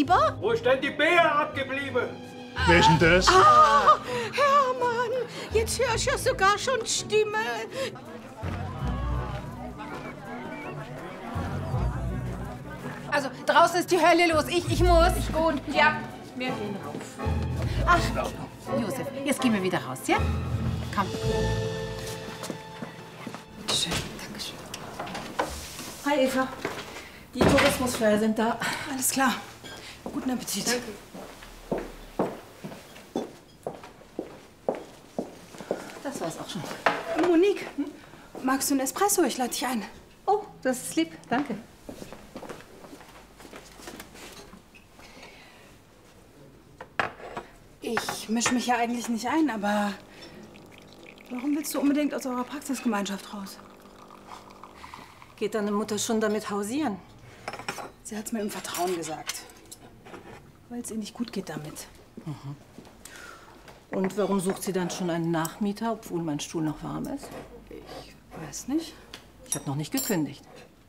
Fieber? Wo ist denn die Bär abgeblieben? Wer ist denn das? Ah, Hermann, jetzt höre ich ja sogar schon Stimme. Also, draußen ist die Hölle los. Ich muss. Gut. Ja, wir gehen rauf. Ach, Josef, jetzt gehen wir wieder raus, ja? Komm. Bitte schön. Dankeschön. Hi, Eva. Die Tourismusfeuer sind da. Alles klar. Guten Appetit. Danke. Das war's auch schon. Monique, magst du einen Espresso? Ich lade dich ein. Oh, das ist lieb. Danke. Ich mische mich ja eigentlich nicht ein, aber warum willst du unbedingt aus eurer Praxisgemeinschaft raus? Geht deine Mutter schon damit hausieren? Sie hat es mir im Vertrauen gesagt. Weil es ihr nicht gut geht damit. Und warum sucht sie dann schon einen Nachmieter, obwohl mein Stuhl noch warm ist? Ich weiß nicht. Ich habe noch nicht gekündigt.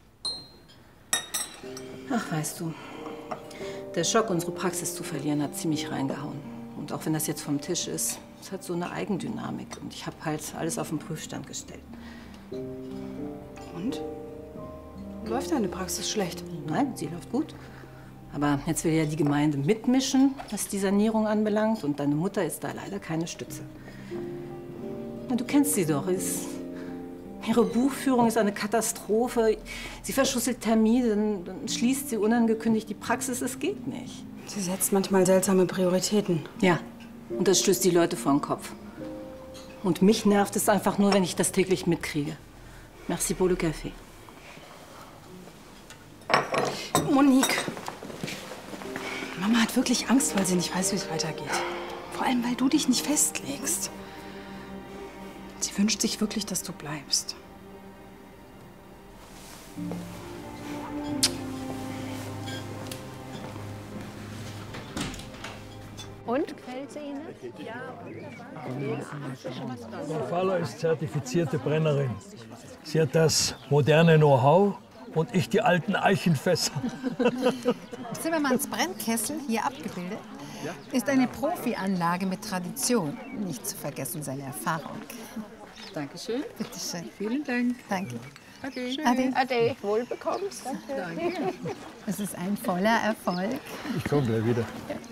Ach, weißt du, der Schock, unsere Praxis zu verlieren, hat ziemlich reingehauen. Und auch wenn das jetzt vom Tisch ist, es hat so eine Eigendynamik. Und ich habe halt alles auf den Prüfstand gestellt. Und? Läuft deine Praxis schlecht? Nein, sie läuft gut. Aber jetzt will ja die Gemeinde mitmischen, was die Sanierung anbelangt. Und deine Mutter ist da leider keine Stütze. Na, du kennst sie doch. Ihre Buchführung ist eine Katastrophe. Sie verschusselt Termine, dann schließt sie unangekündigt die Praxis. Es geht nicht. Sie setzt manchmal seltsame Prioritäten. Ja, und das stößt die Leute vor den Kopf. Und mich nervt es einfach nur, wenn ich das täglich mitkriege. Merci pour le café. Monique, Mama hat wirklich Angst, weil sie nicht weiß, wie es weitergeht. Vor allem, weil du dich nicht festlegst. Sie wünscht sich wirklich, dass du bleibst. Und, gefällt sie Ihnen? Frau Faller ist zertifizierte Brennerin. Sie hat das moderne Know-how und ich die alten Eichenfässer. Zimmermanns Brennkessel, hier abgebildet, ist eine Profianlage mit Tradition. Nicht zu vergessen seine Erfahrung. Dankeschön. Bitte schön. Vielen Dank. Danke. Ade. Ade. Ade, wohl bekommst. Es ist ein voller Erfolg. Ich komme gleich wieder. Ja.